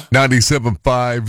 97.5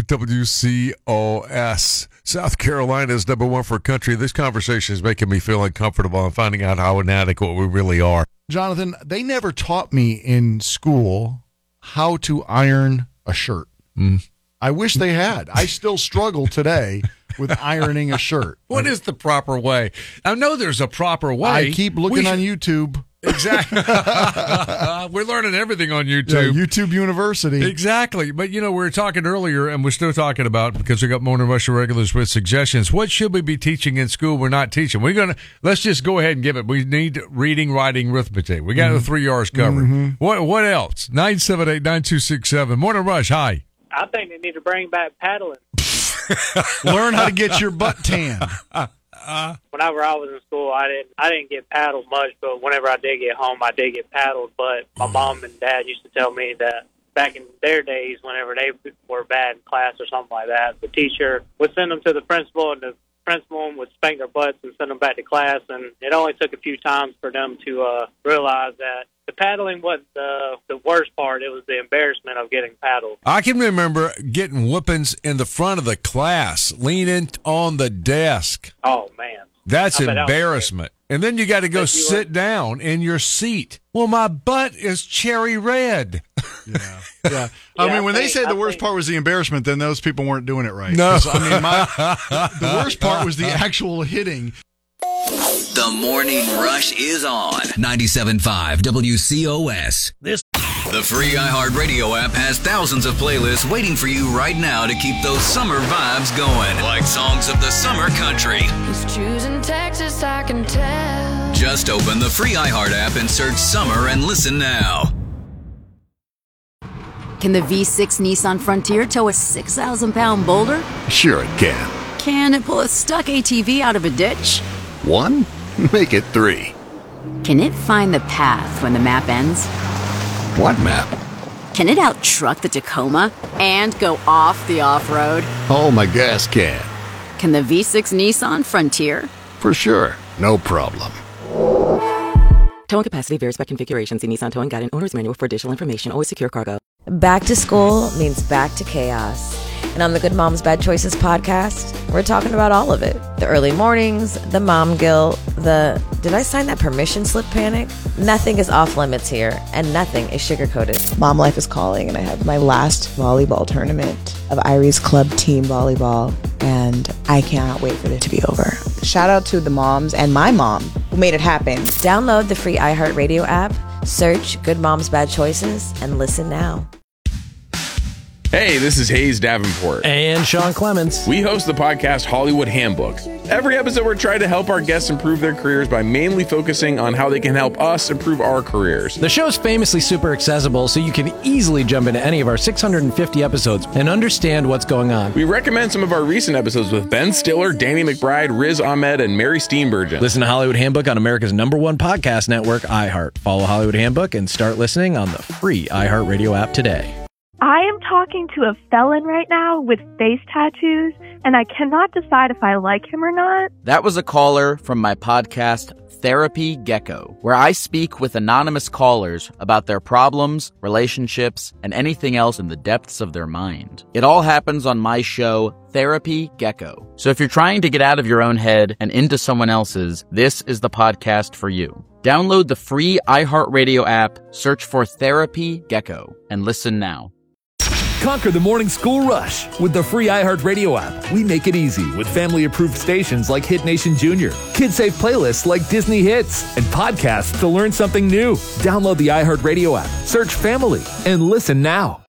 WCOS. South Carolina's #1 for country. This conversation is making me feel uncomfortable and finding out how inadequate we really are. Jonathan, they never taught me in school how to iron a shirt. I wish they had. I still struggle today with ironing a shirt. What is the proper way? I know there's a proper way. I keep looking on YouTube. Exactly. We're learning everything on YouTube. Yeah, YouTube University. Exactly. But, we were talking earlier, and we're still talking about, because we got Morning Rush regulars with suggestions, what should we be teaching in school we're not teaching? Let's just go ahead and give it. We need reading, writing, arithmetic. We got the 3 R's covered. What else? 978-9267. Morning Rush, hi. I think they need to bring back paddling. Learn how to get your butt tan. Whenever I was in school, I didn't get paddled much, but whenever I did get home, I did get paddled. But my mom and dad used to tell me that back in their days, whenever they were bad in class or something like that, the teacher would send them to the principal, and the principal would spank their butts and send them back to class. And it only took a few times for them to realize that the paddling wasn't the worst part. It was the embarrassment of getting paddled. I can remember getting whoopings in the front of the class, leaning on the desk. Oh, man. That's embarrassment. And then you got to go sit down in your seat. Well, my butt is cherry red. Yeah. I mean, when they say the worst part was the embarrassment, then those people weren't doing it right. No. I mean, the worst part was the actual hitting. The Morning Rush is on 97.5 WCOS. The free iHeartRadio app has thousands of playlists waiting for you right now to keep those summer vibes going, like songs of the summer country. He's choosing Texas, I can tell. Just open the free iHeart app and search summer and listen now. Can the V6 Nissan Frontier tow a 6,000-pound boulder? Sure it can. Can it pull a stuck ATV out of a ditch? 1? Make it 3. Can it find the path when the map ends? What map? Can it out-truck the Tacoma and go off the off-road? Oh, my gas can. Can the V6 Nissan Frontier? For sure. No problem. Towing capacity varies by configuration. See Nissan Towing Guide and Owner's Manual for additional information. Always secure cargo. Back to school means back to chaos. And on the Good Moms Bad Choices podcast, we're talking about all of it. The early mornings, the mom guilt, the did I sign that permission slip panic? Nothing is off limits here, and nothing is sugar-coated. Mom life is calling, and I have my last volleyball tournament of Irie's Club Team Volleyball, and I cannot wait for it to be over. Shout out to the moms and my mom who made it happen. Download the free iHeartRadio app, search Good Moms Bad Choices, and listen now. Hey, this is Hayes Davenport. And Sean Clements. We host the podcast Hollywood Handbook. Every episode, we're trying to help our guests improve their careers by mainly focusing on how they can help us improve our careers. The show's famously super accessible, so you can easily jump into any of our 650 episodes and understand what's going on. We recommend some of our recent episodes with Ben Stiller, Danny McBride, Riz Ahmed, and Mary Steenburgen. Listen to Hollywood Handbook on America's #1 podcast network, iHeart. Follow Hollywood Handbook and start listening on the free iHeartRadio app today. I am talking to a felon right now with face tattoos, and I cannot decide if I like him or not. That was a caller from my podcast, Therapy Gecko, where I speak with anonymous callers about their problems, relationships, and anything else in the depths of their mind. It all happens on my show, Therapy Gecko. So if you're trying to get out of your own head and into someone else's, this is the podcast for you. Download the free iHeartRadio app, search for Therapy Gecko, and listen now. Conquer the morning school rush with the free iHeartRadio app. We make it easy with family-approved stations like Hit Nation Junior, kid-safe playlists like Disney Hits, and podcasts to learn something new. Download the iHeartRadio app, search Family, and listen now.